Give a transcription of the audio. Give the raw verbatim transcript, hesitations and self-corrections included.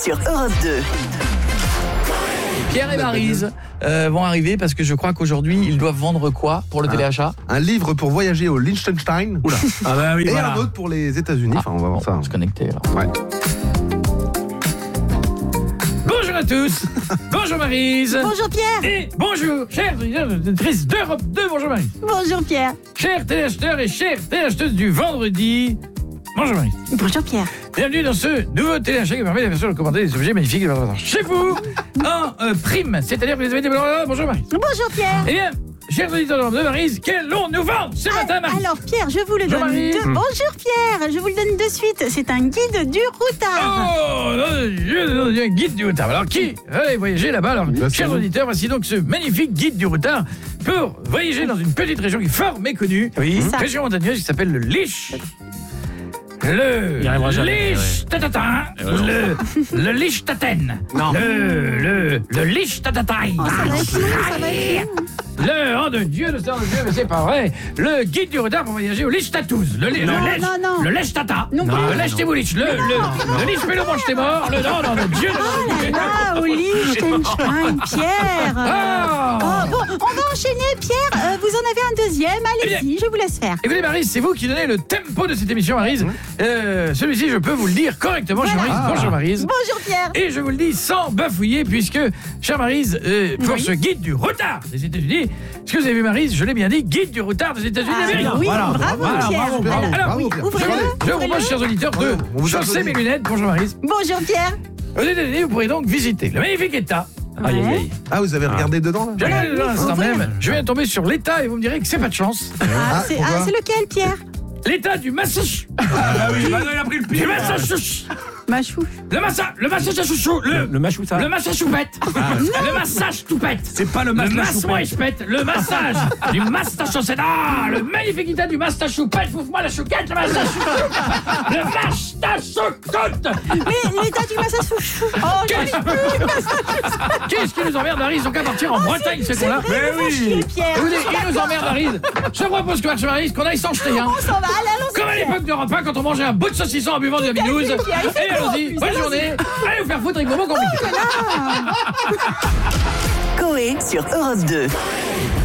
sur Europe deux. Pierre et Maryse euh, vont arriver parce que je crois qu'aujourd'hui ils doivent vendre quoi pour le un, téléachat? Un livre pour voyager au Liechtenstein. Oula. Ah bah oui, et voilà. un autre pour les États-Unis. Ah, enfin, on va voir bon, ça. On va se connecter alors. Ouais. Bonjour à tous. Bonjour Maryse. Bonjour Pierre. Et bonjour chers auditrices d'Europe deux. Bonjour Maryse. Bonjour Pierre. Chers téléacheteurs et chères téléacheteuses du vendredi. Bonjour Maryse. Bonjour Pierre. Bienvenue dans ce nouveau téléachat qui permet de commander des objets magnifiques chez vous en euh, prime. C'est-à-dire que vous avez des... Bonjour Maryse. Bonjour Pierre. Eh bien, chers auditeurs de Maryse, qu'allons-nous vendre ce matin, Maryse? Alors Pierre, je vous le Bonjour, donne Maryse. de... Bonjour Pierre, je vous le donne de suite. C'est un guide du routard. Oh, un guide du routard. Alors, qui allez voyager là-bas? Alors, Bah, chers c'est auditeurs, voici donc ce magnifique guide du routard pour voyager dans une petite région qui est fort méconnue. Oui. Une Ça. région montagneuse qui s'appelle le Lich. Le Il y arrivera jamais, Liechtenstein, le le Liechtenstein, Non. le le le Liechtenstein, Oh, ça va être long, ça va être long. le oh de Dieu, le sang de Dieu, mais c'est pas vrai. Le guide du routard pour voyager au Liechtenstein, le le Non, Lech- non, non. le Lechtata, Non le plus. Lechteboulich, le le le Lichpelomon mort, le non non de Dieu. Oh là là, au Liechtenstein, Pierre. Ah. Oh, bon, on va enchaîner Pierre. Euh, vous en avez un deuxième, allez-y, je vous laisse faire. Écoutez Maryse, c'est vous qui donnez le tempo de cette émission, Maryse. Euh, celui-ci, je peux vous le dire correctement, chère Voilà. Maryse. Bonjour Maryse. Bonjour Pierre. Et je vous le dis sans bafouiller, puisque, chère Maryse, euh, pour Oui. ce guide du routard des États-Unis, est-ce que vous avez vu Maryse, je l'ai bien dit, guide du routard des États-Unis Ah, d'Amérique. oui, Voilà, bravo voilà, Pierre. bravo, Alors, Alors, Bravo, oui, Pierre. ouvrez-le. Attendez. je vous propose, chers auditeurs, de Bravo, on vous chausser applaudit. mes lunettes. Bonjour Maryse. Bonjour Pierre. Aux États-Unis, vous pourrez donc visiter le magnifique État. Aïe, aïe, Ouais. aïe. Ah, vous avez regardé dedans là? Je regarde oui, dans l'instant ouvrir. même. Je viens de tomber sur l'État et vous me direz que c'est pas de chance. Ah, Ah, c'est pourquoi ah, c'est lequel Pierre? L'État du Massachusetts. Ah oui, bah non, il a pris le Du pire. Massachusetts. Machou. Le Massa, le Massachusetts, le, Le machou, ça. le Massachoupette. Le massage tout pète. C'est pas le Le masque masse-moi et je pète. Le massage du Massachusetts. Ah, le magnifique état du Massachoupette. Fouffe-moi la chouquette, le Massachusetts. Le Massachoupette. Mais l'état du Massachusetts. Oh, Qu'est-ce Qu'est-ce qui nous emmerde, Maryse? Ils ont qu'à partir en Bretagne, ces cons-là. mais oui. Pierre. Écoutez, ils nous emmerdent, Maryse. Je propose que, Marche Maryse, qu'on aille s'en jeter, hein. On s'en va, allez, allons-y. Comme à l'époque de repas, quand on mangeait un bout de saucisson en buvant de la binouse. Pierre, il fait Et beau, en allons-y, plus, bonne allons-y. journée. Allez vous faire foutre avec vos mots compliqués. Coé sur Europe deux.